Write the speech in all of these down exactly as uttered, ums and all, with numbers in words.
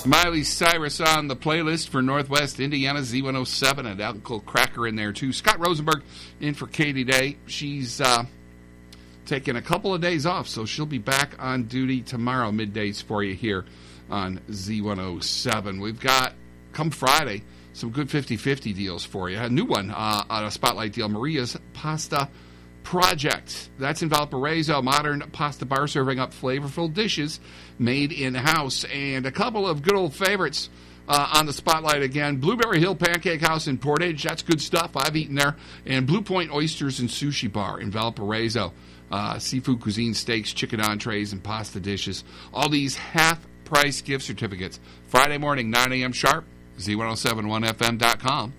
Miley Cyrus on the playlist for Northwest Indiana, Z one oh seven, and Uncle Cracker in there too. Scott Rosenberg in for Katie Day. She's uh, taking a couple of days off, so she'll be back on duty tomorrow, middays for you here on Z one oh seven. We've got, come Friday, some good fifty-fifty deals for you. A new one uh, on a Spotlight deal, Maria's Pasta Project. That's in Valparaiso, modern pasta bar serving up flavorful dishes made in-house. And a couple of good old favorites uh, on the Spotlight again. Blueberry Hill Pancake House in Portage. That's good stuff. I've eaten there. And Blue Point Oysters and Sushi Bar in Valparaiso. Uh, seafood cuisine, steaks, chicken entrees, and pasta dishes. All these half-price gift certificates. Friday morning, nine a.m. sharp. Z one oh seven one F M dot com.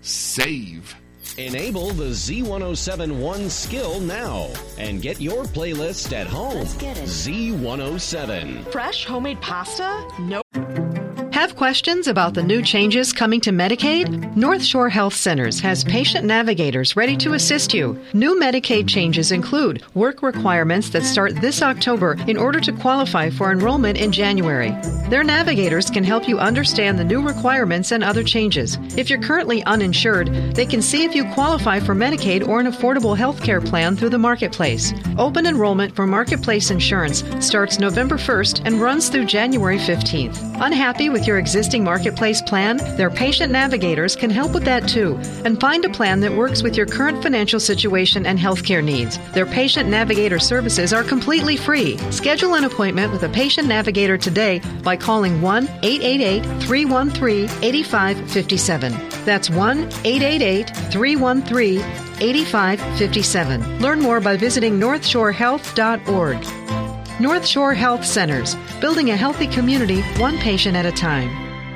Save. Enable the Z one oh seven One skill now and get your playlist at home. Let's get it. Z one oh seven. Fresh homemade pasta? No. Have questions about the new changes coming to Medicaid? North Shore Health Centers has patient navigators ready to assist you. New Medicaid changes include work requirements that start this October in order to qualify for enrollment in January. Their navigators can help you understand the new requirements and other changes. If you're currently uninsured, they can see if you qualify for Medicaid or an affordable health care plan through the Marketplace. Open enrollment for Marketplace insurance starts November first and runs through January fifteenth. Unhappy with your existing Marketplace plan? Their patient navigators can help with that too and find a plan that works with your current financial situation and healthcare needs. Their patient navigator services are completely free. Schedule an appointment with a patient navigator today by calling one eight eight eight, three one three, eight five five seven. That's one eight eight eight, three one three, eight five five seven. Learn more by visiting north shore health dot org. North Shore Health Centers, building a healthy community one patient at a time.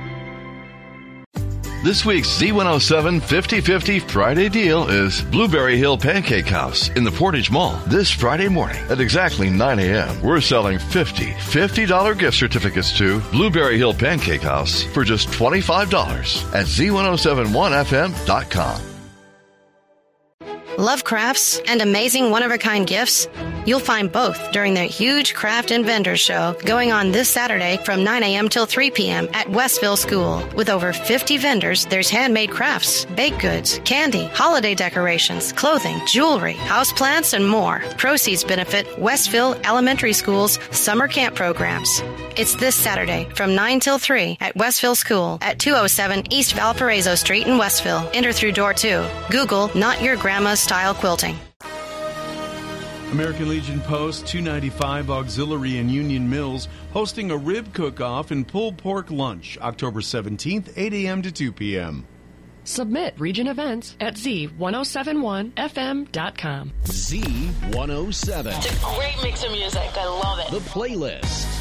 This week's Z one oh seven fifty-fifty Friday deal is Blueberry Hill Pancake House in the Portage Mall. This Friday morning at exactly nine a.m., we're selling fifty fifty dollars gift certificates to Blueberry Hill Pancake House for just twenty-five dollars at Z one oh seven one F M dot com. Love crafts and amazing one-of-a-kind gifts? You'll find both during the huge Craft and Vendors Show going on this Saturday from nine a.m. till three p.m. at Westville School. With over fifty vendors, there's handmade crafts, baked goods, candy, holiday decorations, clothing, jewelry, houseplants, and more. Proceeds benefit Westville Elementary School's summer camp programs. It's this Saturday from nine till three at Westville School at two oh seven East Valparaiso Street in Westville. Enter through door two. Google Not Your Grandma's Style Quilting. American Legion Post two ninety-five Auxiliary in Union Mills hosting a rib cook-off and pulled pork lunch October seventeenth, eight a.m. to two p.m. Submit region events at Z one oh seven one F M dot com. Z one oh seven. It's a great mix of music. I love it. The playlist.